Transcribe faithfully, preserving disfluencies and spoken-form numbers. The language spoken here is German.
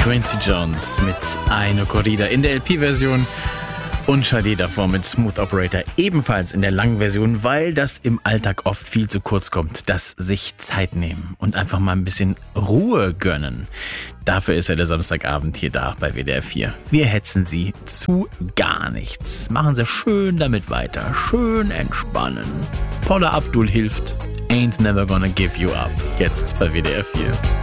Quincy Jones mit Eine Corrida in der L P-Version und Sade davor mit Smooth Operator ebenfalls in der langen Version, weil das im Alltag oft viel zu kurz kommt, das sich Zeit nehmen und einfach mal ein bisschen Ruhe gönnen. Dafür ist ja der Samstagabend hier da bei W D R vier. Wir hetzen Sie zu gar nichts. Machen Sie schön damit weiter, schön entspannen. Paula Abdul hilft. Ain't never gonna give you up. Jetzt bei W D R vier.